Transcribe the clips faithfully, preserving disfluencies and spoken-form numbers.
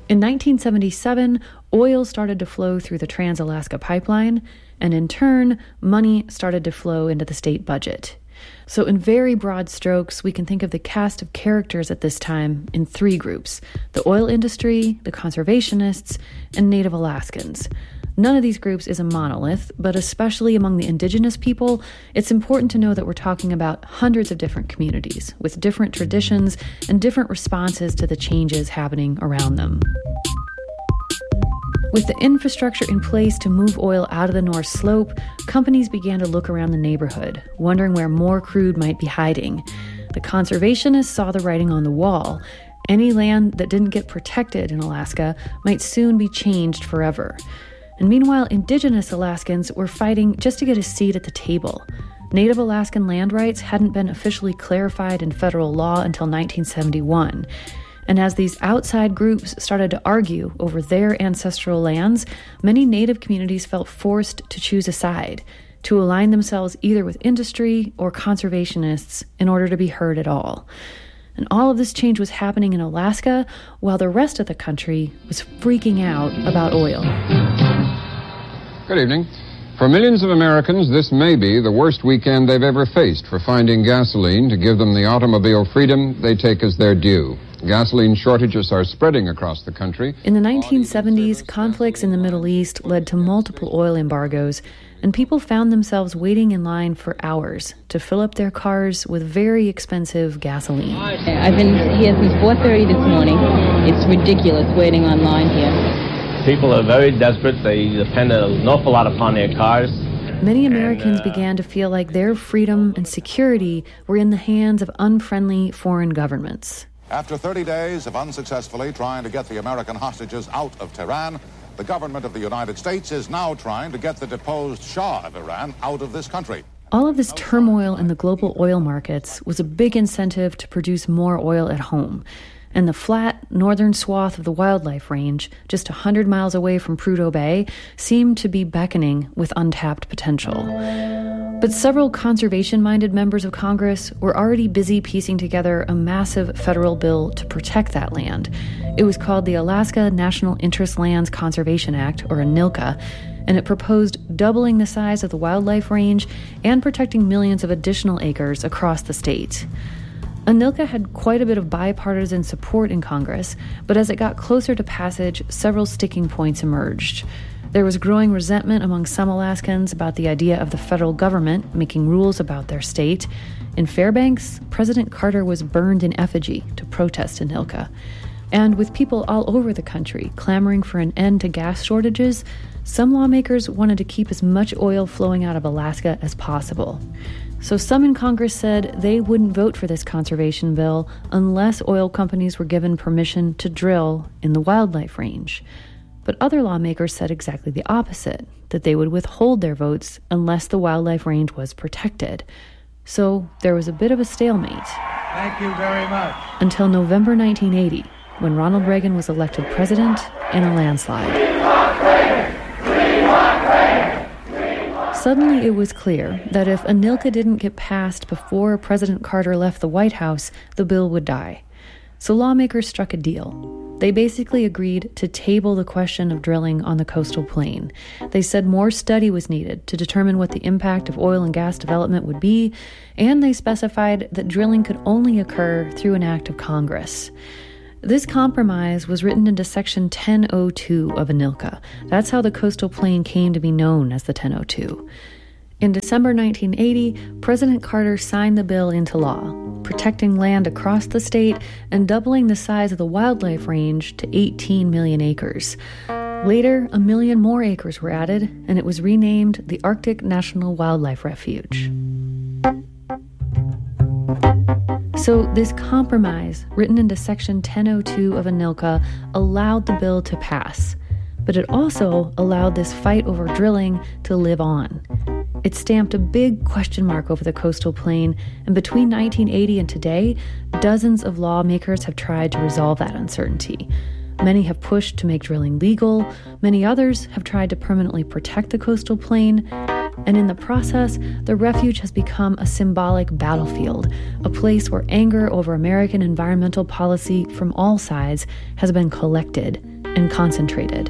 In nineteen seventy-seven, oil started to flow through the Trans-Alaska Pipeline, and in turn, money started to flow into the state budget. So in very broad strokes, we can think of the cast of characters at this time in three groups: the oil industry, the conservationists, and Native Alaskans. None of these groups is a monolith, but especially among the indigenous people, it's important to know that we're talking about hundreds of different communities with different traditions and different responses to the changes happening around them. With the infrastructure in place to move oil out of the North Slope, companies began to look around the neighborhood, wondering where more crude might be hiding. The conservationists saw the writing on the wall. Any land that didn't get protected in Alaska might soon be changed forever. And meanwhile, indigenous Alaskans were fighting just to get a seat at the table. Native Alaskan land rights hadn't been officially clarified in federal law until nineteen seventy-one. And as these outside groups started to argue over their ancestral lands, many Native communities felt forced to choose a side, to align themselves either with industry or conservationists in order to be heard at all. And all of this change was happening in Alaska while the rest of the country was freaking out about oil. Good evening. For millions of Americans, this may be the worst weekend they've ever faced for finding gasoline to give them the automobile freedom they take as their due. Gasoline shortages are spreading across the country. In the nineteen seventies, conflicts in the Middle East led to multiple oil embargoes, and people found themselves waiting in line for hours to fill up their cars with very expensive gasoline. I've been here since four thirty this morning. It's ridiculous waiting online here. People are very desperate. They depend an awful lot upon their cars. Many Americans and, uh, began to feel like their freedom and security were in the hands of unfriendly foreign governments. After thirty days of unsuccessfully trying to get the American hostages out of Tehran, the government of the United States is now trying to get the deposed Shah of Iran out of this country. All of this turmoil in the global oil markets was a big incentive to produce more oil at home. And the flat northern swath of the Wildlife Range, just one hundred miles away from Prudhoe Bay, seemed to be beckoning with untapped potential. But several conservation-minded members of Congress were already busy piecing together a massive federal bill to protect that land. It was called the Alaska National Interest Lands Conservation Act, or ANILCA, and it proposed doubling the size of the Wildlife Range and protecting millions of additional acres across the state. ANILCA had quite a bit of bipartisan support in Congress, but as it got closer to passage, several sticking points emerged. There was growing resentment among some Alaskans about the idea of the federal government making rules about their state. In Fairbanks, President Carter was burned in effigy to protest ANILCA. And with people all over the country clamoring for an end to gas shortages, some lawmakers wanted to keep as much oil flowing out of Alaska as possible. So some in Congress said they wouldn't vote for this conservation bill unless oil companies were given permission to drill in the Wildlife Range. But other lawmakers said exactly the opposite, that they would withhold their votes unless the Wildlife Range was protected. So there was a bit of a stalemate. Thank you very much. Until November nineteen eighty, when Ronald Reagan was elected president in a landslide. We want Reagan! We want Reagan! Suddenly it was clear that if ANILCA didn't get passed before President Carter left the White House, the bill would die. So lawmakers struck a deal. They basically agreed to table the question of drilling on the coastal plain. They said more study was needed to determine what the impact of oil and gas development would be, and they specified that drilling could only occur through an act of Congress. This compromise was written into Section ten oh two of ANILCA. That's how the coastal plain came to be known as the ten oh two. In December nineteen eighty, President Carter signed the bill into law, protecting land across the state and doubling the size of the Wildlife Range to eighteen million acres. Later, a million more acres were added, and it was renamed the Arctic National Wildlife Refuge. So this compromise, written into Section ten oh two of ANILCA, allowed the bill to pass. But it also allowed this fight over drilling to live on. It stamped a big question mark over the coastal plain, and between nineteen eighty and today, dozens of lawmakers have tried to resolve that uncertainty. Many have pushed to make drilling legal, many others have tried to permanently protect the coastal plain, and in the process, the refuge has become a symbolic battlefield, a place where anger over American environmental policy from all sides has been collected and concentrated.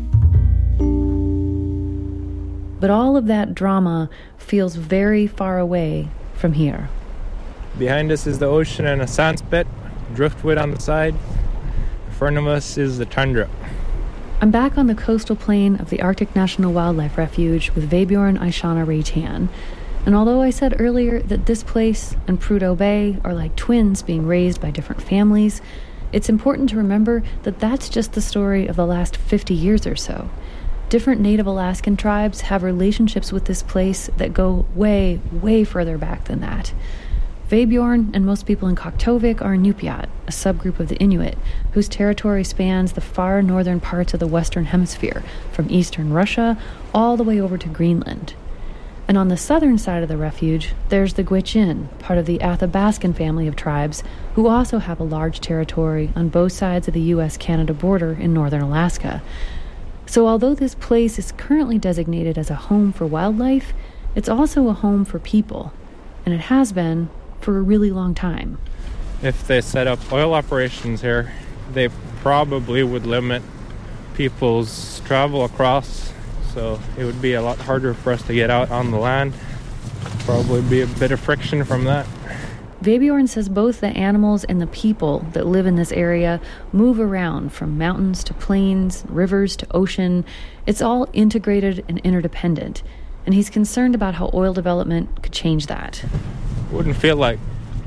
But all of that drama feels very far away from here. Behind us is the ocean and a sand spit, driftwood on the side. In front of us is the tundra. I'm back on the coastal plain of the Arctic National Wildlife Refuge with Vebjorn Aishana Reitan. And although I said earlier that this place and Prudhoe Bay are like twins being raised by different families, it's important to remember that that's just the story of the last fifty years or so. Different Native Alaskan tribes have relationships with this place that go way, way further back than that. Vebjorn and most people in Kaktovik are Inupiat, a subgroup of the Inuit, whose territory spans the far northern parts of the Western Hemisphere, from eastern Russia all the way over to Greenland. And on the southern side of the refuge, there's the Gwich'in, part of the Athabaskan family of tribes, who also have a large territory on both sides of the U S Canada border in northern Alaska. So although this place is currently designated as a home for wildlife, it's also a home for people, and it has been for a really long time. If they set up oil operations here, they probably would limit people's travel across, so it would be a lot harder for us to get out on the land. Probably be a bit of friction from that. Vebjorn says both the animals and the people that live in this area move around from mountains to plains, rivers to ocean. It's all integrated and interdependent, and he's concerned about how oil development could change that. Wouldn't feel like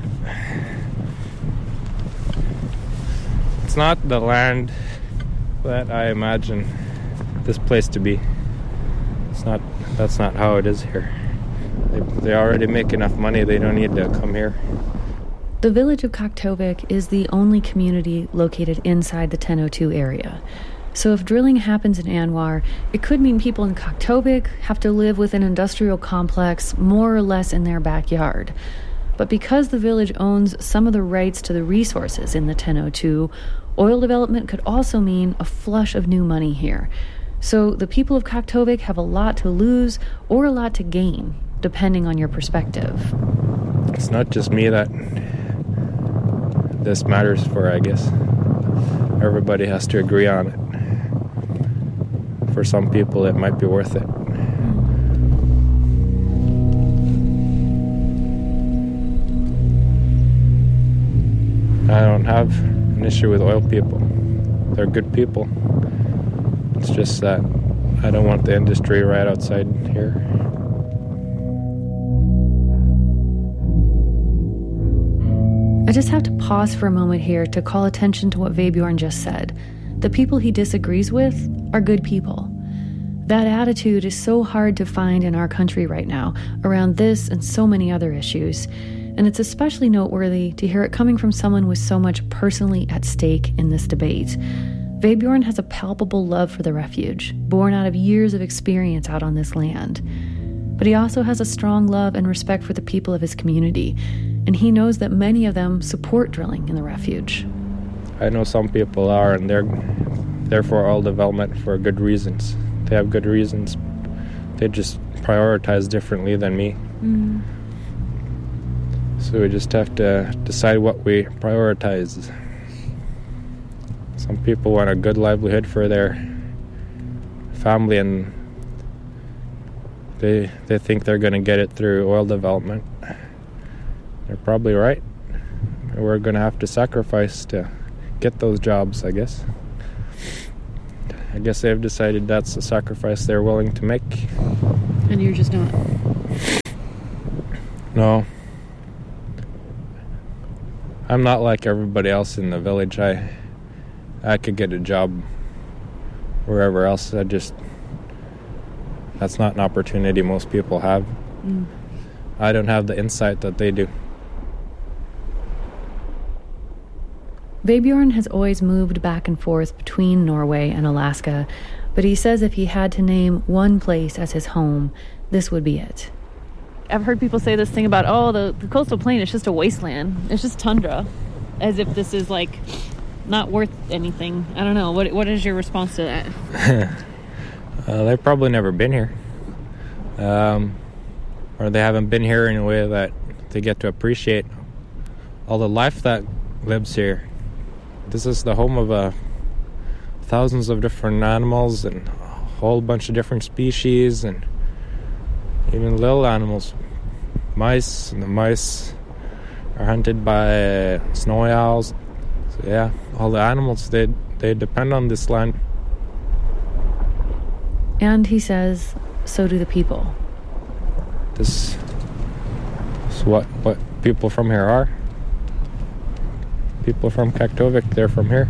it's not the land that I imagine this place to be. It's not. That's not how it is here. They, they already make enough money. They don't need to come here. The village of Kaktovik is the only community located inside the ten oh two area. So if drilling happens in Anwar, it could mean people in Kaktovik have to live with an industrial complex more or less in their backyard. But because the village owns some of the rights to the resources in the ten oh two, oil development could also mean a flush of new money here. So the people of Kaktovik have a lot to lose or a lot to gain, depending on your perspective. It's not just me that this matters for, I guess. Everybody has to agree on it. For some people, it might be worth it. I don't have an issue with oil people. They're good people. It's just that I don't want the industry right outside here. I just have to pause for a moment here to call attention to what Vebjorn just said. The people he disagrees with are good people. That attitude is so hard to find in our country right now around this and so many other issues. And it's especially noteworthy to hear it coming from someone with so much personally at stake in this debate. Vebjorn has a palpable love for the refuge, born out of years of experience out on this land. But he also has a strong love and respect for the people of his community, and he knows that many of them support drilling in the refuge. I know some people are, and they're they're for oil development for good reasons. They have good reasons. They just prioritize differently than me. Mm. So we just have to decide what we prioritize. Some people want a good livelihood for their family, and they they think they're going to get it through oil development. They're probably right. We're going to have to sacrifice to get those jobs, I guess. I guess they've decided that's the sacrifice they're willing to make. And you're just not? No. I'm not like everybody else in the village. I I could get a job wherever else. I just, that's not an opportunity most people have. Mm. I don't have the insight that they do. Vebjorn has always moved back and forth between Norway and Alaska, but he says if he had to name one place as his home, this would be it. I've heard people say this thing about, oh, the, the coastal plain is just a wasteland. It's just tundra. As if this is, like, not worth anything. I don't know. What What is your response to that? uh, they've probably never been here. Um, or they haven't been here in a way that they get to appreciate all the life that lives here. This is the home of a thousands of different animals and a whole bunch of different species and even little animals, mice, and the mice are hunted by snowy owls. So yeah, all the animals, they they depend on this land. And he says, so do the people. This is what, what people from here are. People from Kaktovik, they're from here.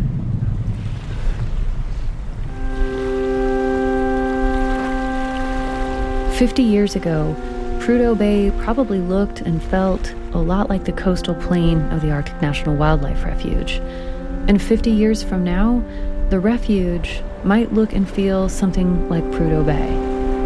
Fifty years ago, Prudhoe Bay probably looked and felt a lot like the coastal plain of the Arctic National Wildlife Refuge. And fifty years from now, the refuge might look and feel something like Prudhoe Bay.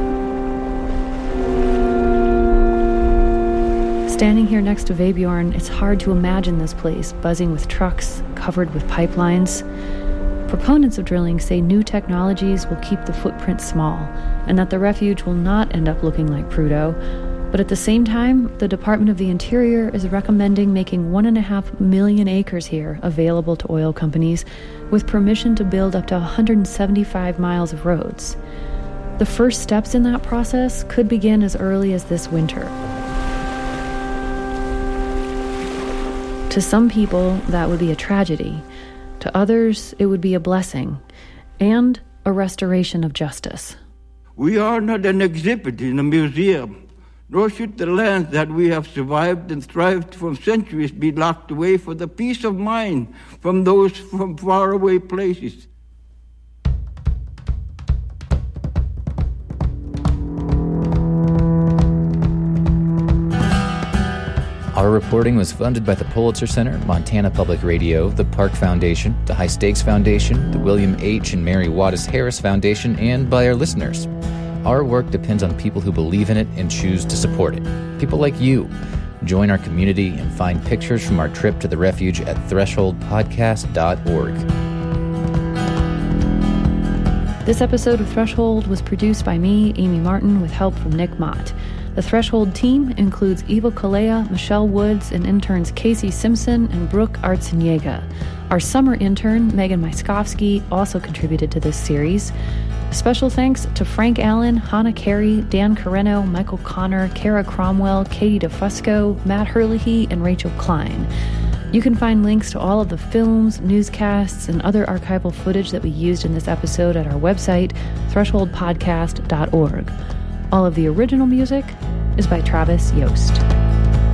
Standing here next to Vebjorn, it's hard to imagine this place buzzing with trucks, covered with pipelines. Proponents of drilling say new technologies will keep the footprint small, and that the refuge will not end up looking like Prudhoe. But at the same time, the Department of the Interior is recommending making one and a half million acres here available to oil companies, with permission to build up to one hundred seventy-five miles of roads. The first steps in that process could begin as early as this winter. To some people, that would be a tragedy. To others, it would be a blessing and a restoration of justice. We are not an exhibit in a museum, nor should the lands that we have survived and thrived for centuries be locked away for the peace of mind from those from faraway places. Our reporting was funded by the Pulitzer Center, Montana Public Radio, the Park Foundation, the High Stakes Foundation, the William H. and Mary Wattis Harris Foundation, and by our listeners. Our work depends on people who believe in it and choose to support it. People like you. Join our community and find pictures from our trip to the refuge at threshold podcast dot org. This episode of Threshold was produced by me, Amy Martin, with help from Nick Mott. The Threshold team includes Eva Kalea, Michelle Woods, and interns Casey Simpson and Brooke Artseniega. Our summer intern, Megan Myskovsky, also contributed to this series. Special thanks to Frank Allen, Hannah Carey, Dan Carreno, Michael Connor, Kara Cromwell, Katie DeFusco, Matt Herlihy, and Rachel Klein. You can find links to all of the films, newscasts, and other archival footage that we used in this episode at our website, threshold podcast dot org. All of the original music is by Travis Yost.